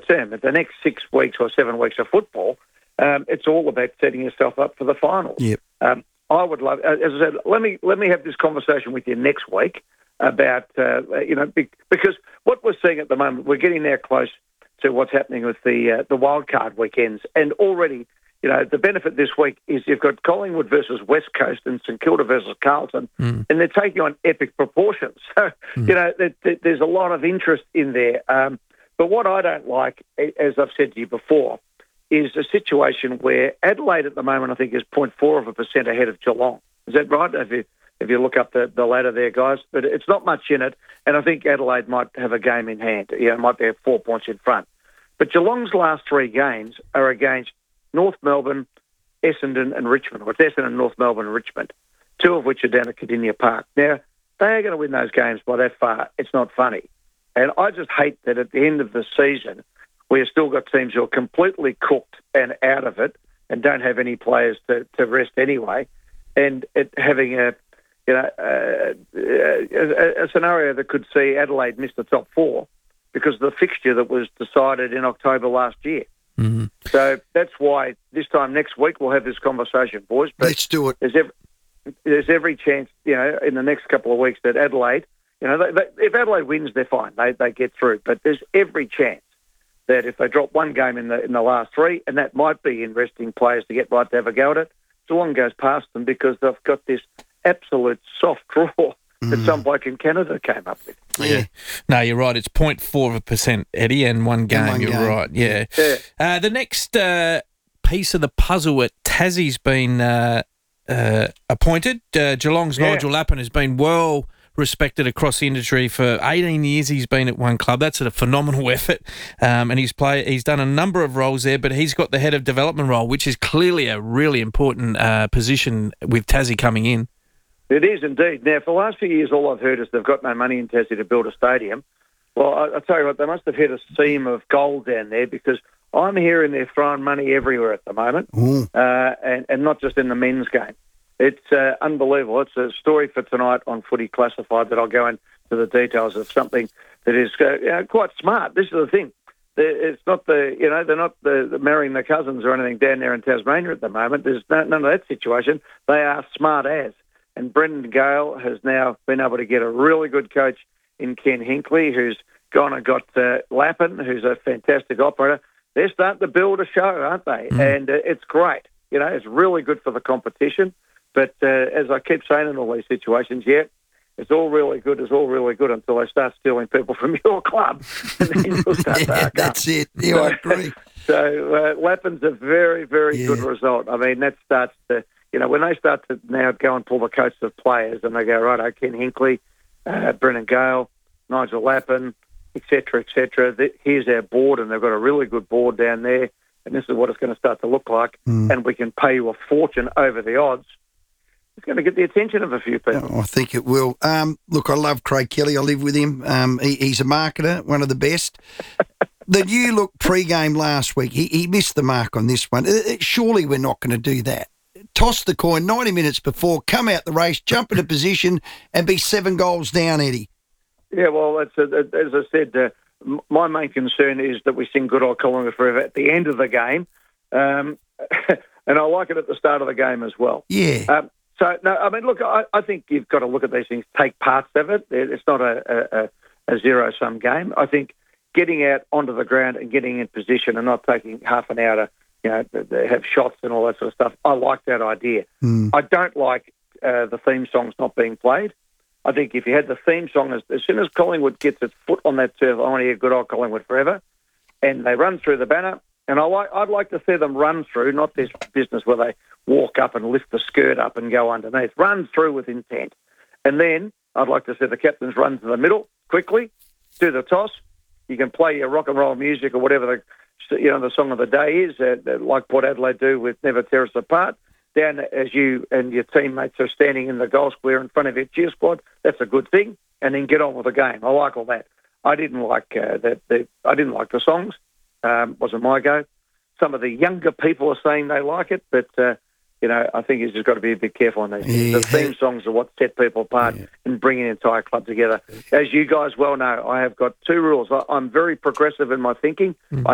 term. At the next 6 weeks or 7 weeks of football, it's all about setting yourself up for the finals. Yep. I would love, as I said, let me have this conversation with you next week about, because what we're seeing at the moment, we're getting there close to what's happening with the wildcard weekends. And already, the benefit this week is you've got Collingwood versus West Coast and St Kilda versus Carlton, and they're taking on epic proportions. So, there's a lot of interest in there. But what I don't like, as I've said to you before, is a situation where Adelaide at the moment, I think, is 0.4% ahead of Geelong. Is that right? If you look up the ladder there, guys. But it's not much in it, and I think Adelaide might have a game in hand. Might be 4 points in front. But Geelong's last 3 games are against North Melbourne, Essendon and Richmond. Or it's Essendon, North Melbourne and Richmond, 2 of which are down at Cardinia Park. Now, they are going to win those games by that far. It's not funny. And I just hate that at the end of the season, we've still got teams who are completely cooked and out of it and don't have any players to rest anyway, and having a scenario that could see Adelaide miss the top 4 because of the fixture that was decided in October last year. Mm-hmm. So that's why this time next week we'll have this conversation, boys. But let's do it. There's every chance, in the next couple of weeks that Adelaide, if Adelaide wins, they're fine. They get through. But there's every chance that if they drop one game in the last 3, and that might be in resting players to get right to have a go at it, Geelong goes past them because they've got this absolute soft draw that some bloke in Canada came up with. Yeah. No, you're right. It's 0.4%, Eddie, and one game. You're right. Yeah. The next piece of the puzzle at Tassie's been appointed. Geelong's Nigel Lappin has been well respected across the industry for 18 years. He's been at one club. That's a phenomenal effort, and he's done a number of roles there. But he's got the head of development role, which is clearly a really important position with Tassie coming in. It is indeed. Now, for the last few years, all I've heard is they've got no money in Tassie to build a stadium. Well, I'll tell you what, they must have hit a seam of gold down there because I'm hearing they're throwing money everywhere at the moment, and not just in the men's game. It's unbelievable. It's a story for tonight on Footy Classified that I'll go into the details of something that is quite smart. This is the thing. It's not they're not marrying their cousins or anything down there in Tasmania at the moment. There's none of that situation. They are smart as. And Brendan Gale has now been able to get a really good coach in Ken Hinkley, who's gone and got Lappin, who's a fantastic operator. They're starting to build a show, aren't they? And it's great. It's really good for the competition. But as I keep saying in all these situations, it's all really good until they start stealing people from your club. And then you'll start to that's it. Yeah, I agree. So Lappin's a very, very good result. I mean, that starts to... when they start to now go and pull the coats of players and they go, right, Ken Hinkley, Brendan Gale, Nigel Lappin, et cetera, here's our board, and they've got a really good board down there, and this is what it's going to start to look like, and we can pay you a fortune over the odds. It's going to get the attention of a few people. I think it will. Look, I love Craig Kelly. I live with him. He's a marketer, one of the best. The New Look pre-game last week, he missed the mark on this one. Surely we're not going to do that. Toss the coin 90 minutes before, come out the race, jump into position, and be 7 goals down, Eddie. Yeah, well, as I said, my main concern is that we sing Good Old Collingwood Forever at the end of the game, and I like it at the start of the game as well. Yeah. So, no, I mean, look, I think you've got to look at these things, take parts of it. It's not a zero-sum game. I think getting out onto the ground and getting in position and not taking half an hour to they have shots and all that sort of stuff. I like that idea. I don't like the theme songs not being played. I think if you had the theme song, as soon as Collingwood gets its foot on that turf, I want to hear Good Old Collingwood Forever, and they run through the banner, and I'd like to see them run through, not this business where they walk up and lift the skirt up and go underneath. Run through with intent. And then I'd like to see the captains run to the middle quickly, do the toss. You can play your rock and roll music or whatever the song of the day is, like Port Adelaide do with Never Tear Us Apart, down as you and your teammates are standing in the goal square in front of your cheer squad. That's a good thing, and then get on with the game. I like all that. I didn't like that. I didn't like the songs. Wasn't my go. Some of the younger people are saying they like it, but I think you've just got to be a bit careful on these things. The theme songs are what set people apart and bring an entire club together. As you guys well know, I have got 2 rules. I'm very progressive in my thinking.